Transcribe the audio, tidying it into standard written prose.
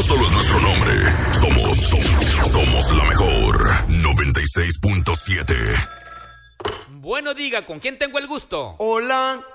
solo es nuestro nombre. Somos la mejor. 96.7. Bueno, diga, ¿con quién tengo el gusto? Hola.